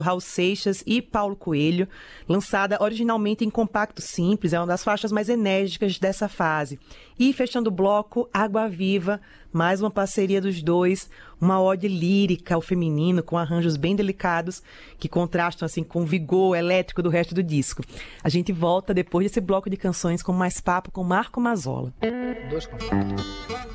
Raul Seixas e Paulo Coelho, lançada originalmente em compacto simples, é uma das faixas mais enérgicas dessa fase. E fechando o bloco, Água Viva, mais uma parceria dos dois, uma ode lírica ao feminino, com arranjos bem delicados, que contrastam assim com o vigor elétrico do resto do disco. A gente volta depois desse bloco de canções com mais papo com Marco Mazzola.